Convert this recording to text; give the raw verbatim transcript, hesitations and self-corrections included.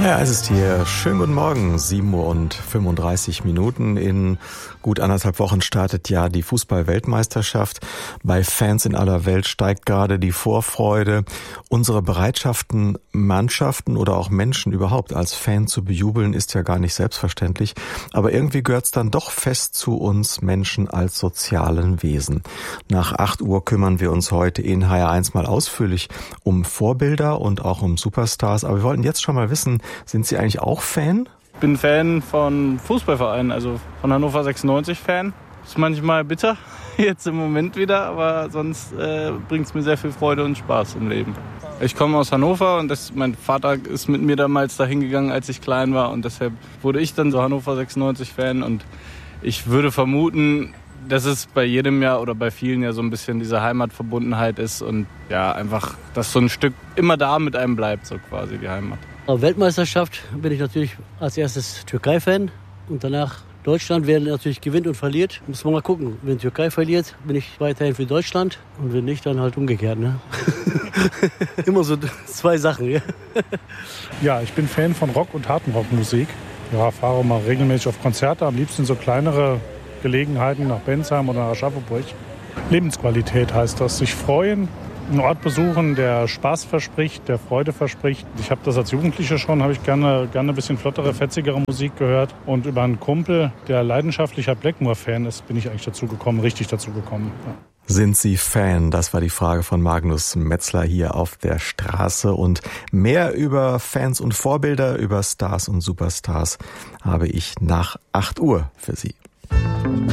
Ja, es ist hier. Schönen guten Morgen. sieben Uhr und fünfunddreißig Minuten. In gut anderthalb Wochen startet ja die Fußball-Weltmeisterschaft. Bei Fans in aller Welt steigt gerade die Vorfreude. Unsere Bereitschaften, Mannschaften oder auch Menschen überhaupt als Fan zu bejubeln, ist ja gar nicht selbstverständlich. Aber irgendwie gehört es dann doch fest zu uns Menschen als sozialen Wesen. Nach acht Uhr kümmern wir uns heute in H R eins mal ausführlich um Vorbilder und auch um Superstars. Aber wir wollten jetzt schon mal wissen, sind Sie eigentlich auch Fan? Ich bin Fan von Fußballvereinen, also von Hannover sechsundneunzig Fan. Ist manchmal bitter, jetzt im Moment wieder, aber sonst äh, bringt es mir sehr viel Freude und Spaß im Leben. Ich komme aus Hannover und das, mein Vater ist mit mir damals dahin gegangen, als ich klein war, und deshalb wurde ich dann so Hannover sechsundneunzig Fan, und ich würde vermuten, dass es bei jedem ja oder bei vielen ja so ein bisschen diese Heimatverbundenheit ist und ja einfach, dass so ein Stück immer da mit einem bleibt, so quasi die Heimat. Auf Weltmeisterschaft bin ich natürlich als erstes Türkei-Fan und danach Deutschland, wer natürlich gewinnt und verliert. Muss man mal gucken. Wenn Türkei verliert, bin ich weiterhin für Deutschland, und wenn nicht, dann halt umgekehrt. Ne? Immer so zwei Sachen. Ja? Ja, ich bin Fan von Rock- und Harten-Rock-Musik. Ja, fahre mal regelmäßig auf Konzerte, am liebsten so kleinere Gelegenheiten nach Bensheim oder nach Aschaffenburg. Lebensqualität heißt das, sich freuen, einen Ort besuchen, der Spaß verspricht, der Freude verspricht. Ich habe das als Jugendlicher schon, habe ich gerne, gerne ein bisschen flottere, fetzigere Musik gehört. Und über einen Kumpel, der leidenschaftlicher Blackmore-Fan ist, bin ich eigentlich dazu gekommen, richtig dazu gekommen. Ja. Sind Sie Fan? Das war die Frage von Magnus Metzler hier auf der Straße. Und mehr über Fans und Vorbilder, über Stars und Superstars habe ich nach acht Uhr für Sie.